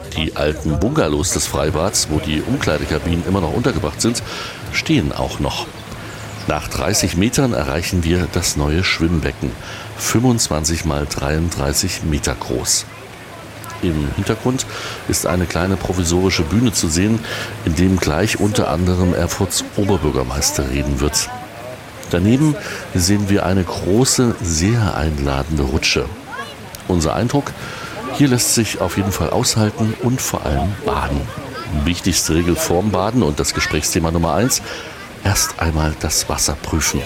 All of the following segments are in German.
Die alten Bungalows des Freibads, wo die Umkleidekabinen immer noch untergebracht sind, stehen auch noch. Nach 30 Metern erreichen wir das neue Schwimmbecken, 25 mal 33 Meter groß. Im Hintergrund ist eine kleine provisorische Bühne zu sehen, in dem gleich unter anderem Erfurts Oberbürgermeister reden wird. Daneben sehen wir eine große, sehr einladende Rutsche. Unser Eindruck: Hier lässt sich auf jeden Fall aushalten und vor allem baden. Wichtigste Regel vorm Baden und das Gesprächsthema Nummer 1: erst einmal das Wasser prüfen.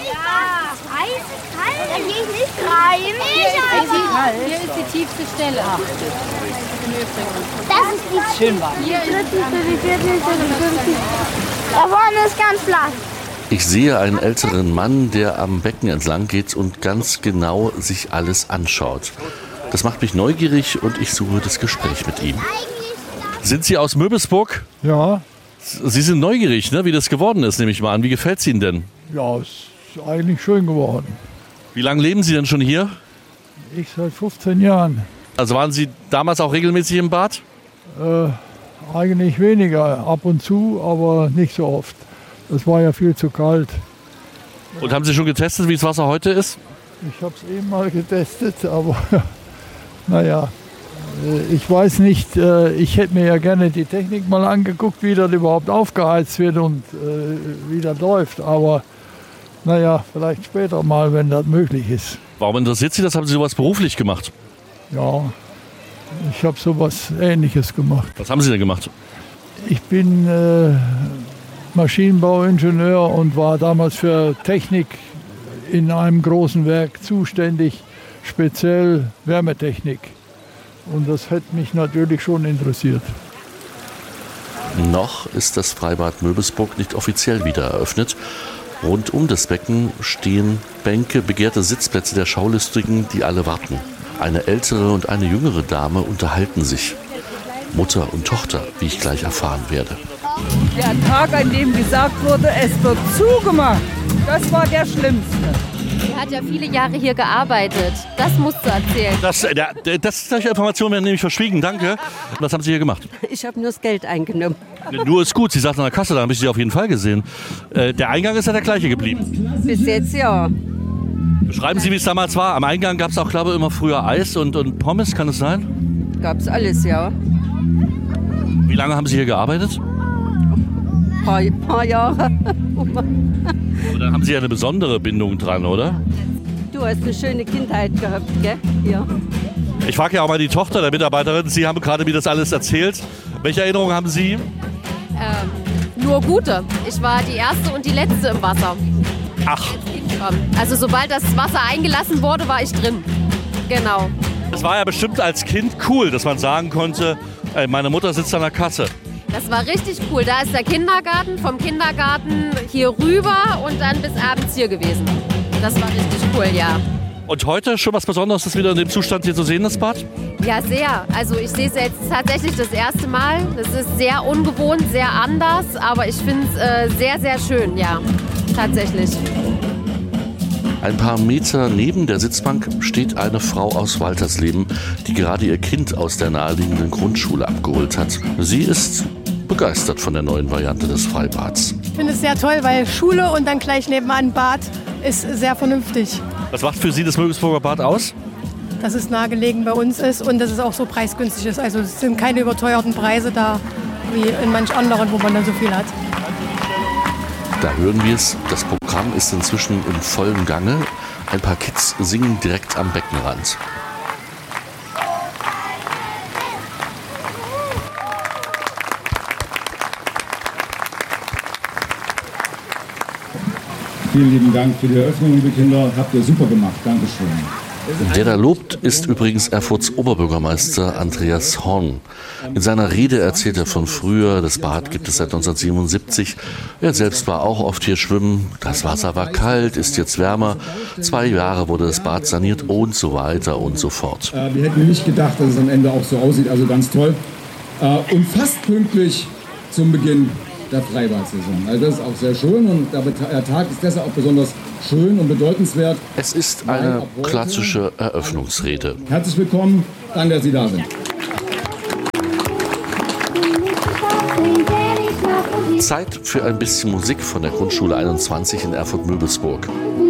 Da gehe ich nicht rein. Hier ist die tiefste Stelle. Das ist die Schön warm. Hier ist die vierte, die fünfte. Da vorne ist ganz flach. Ich sehe einen älteren Mann, der am Becken entlang geht und ganz genau sich alles anschaut. Das macht mich neugierig und ich suche das Gespräch mit ihm. Sind Sie aus Möbelsburg? Ja, Sie sind neugierig, ne, wie das geworden ist, nehme ich mal an. Wie gefällt es Ihnen denn? ja, ist eigentlich schön geworden. Wie lange leben Sie denn schon hier? Ich seit 15 Jahren. Also waren Sie damals auch regelmäßig im Bad? Eigentlich weniger, ab und zu, aber nicht so oft. Es war ja viel zu kalt. Und haben Sie schon getestet, wie das Wasser heute ist? Ich habe es eben mal getestet, aber naja, ich weiß nicht, ich hätte mir ja gerne die Technik mal angeguckt, wie das überhaupt aufgeheizt wird und wie das läuft. Aber naja, vielleicht später mal, wenn das möglich ist. Warum interessiert Sie das? Haben Sie sowas beruflich gemacht? Ja, ich habe sowas Ähnliches gemacht. Was haben Sie denn gemacht? Ich bin Maschinenbauingenieur und war damals für Technik in einem großen Werk zuständig, speziell Wärmetechnik. Und das hätte mich natürlich schon interessiert. Noch ist das Freibad Möbelsburg nicht offiziell wieder eröffnet. Rund um das Becken stehen Bänke, begehrte Sitzplätze der Schaulustigen, die alle warten. Eine ältere und eine jüngere Dame unterhalten sich. Mutter und Tochter, wie ich gleich erfahren werde. Der Tag, an dem gesagt wurde, es wird zugemacht, das war der schlimmste. Sie hat ja viele Jahre hier gearbeitet. Das musst du erzählen. Solche Informationen werden nämlich verschwiegen, danke. Was haben Sie hier gemacht? Ich habe nur das Geld eingenommen. Nur ist gut, Sie sagten an der Kasse, da habe ich Sie auf jeden Fall gesehen. Der Eingang ist ja der gleiche geblieben. Bis jetzt ja. Beschreiben Sie, wie es damals war. Am Eingang gab es auch, glaube ich, immer früher Eis und Pommes, kann es sein? Gab's alles, ja. Wie lange haben Sie hier gearbeitet? Paar Jahre. Aber dann haben Sie ja eine besondere Bindung dran, oder? Du hast eine schöne Kindheit gehabt, gell? Ja. Ich frage ja auch mal die Tochter der Mitarbeiterin. Sie haben gerade mir das alles erzählt. Welche Erinnerungen haben Sie? Nur gute. Ich war die erste und die letzte im Wasser. Ach, Also sobald das Wasser eingelassen wurde, war ich drin. Genau. es war ja bestimmt als Kind cool, dass man sagen konnte, ey, meine Mutter sitzt an der Kasse. Das war richtig cool. Da ist der Kindergarten, vom Kindergarten hier rüber und dann bis abends hier gewesen. Das war richtig cool, ja. Und heute schon was Besonderes, das wieder in dem Zustand hier zu sehen, das Bad? Ja, sehr. Also ich sehe es jetzt tatsächlich das erste Mal. Das ist sehr ungewohnt, sehr anders, aber ich finde es sehr, sehr schön, ja. Tatsächlich. Ein paar Meter neben der Sitzbank steht eine Frau aus Waltersleben, die gerade ihr Kind aus der naheliegenden Grundschule abgeholt hat. Sie ist begeistert von der neuen Variante des Freibads. Ich finde es sehr toll, weil Schule und dann gleich nebenan Bad ist sehr vernünftig. Was macht für Sie das Möbelsburger Bad aus? Dass es nahegelegen bei uns ist und dass es auch so preisgünstig ist. Also es sind keine überteuerten Preise da, wie in manch anderen, wo man dann so viel hat. Da hören wir es, das Programm ist inzwischen im vollen Gange. Ein paar Kids singen direkt am Beckenrand. Vielen lieben Dank für die Eröffnung, liebe Kinder. Habt ihr super gemacht. Dankeschön. Der da lobt, ist übrigens Erfurts Oberbürgermeister Andreas Horn. In seiner Rede erzählt er von früher, das Bad gibt es seit 1977. Er selbst war auch oft hier schwimmen. Das Wasser war kalt, ist jetzt wärmer. 2 Jahre wurde das Bad saniert und so weiter und so fort. Wir hätten nicht gedacht, dass es am Ende auch so aussieht. Also ganz toll. Und fast pünktlich zum Beginn der Freibad-Saison. Also das ist auch sehr schön und der Tag ist deshalb auch besonders schön und bedeutenswert. Es ist eine klassische Eröffnungsrede. Herzlich willkommen, danke, dass Sie da sind. Zeit für ein bisschen Musik von der Grundschule 21 in Erfurt-Möbelsburg.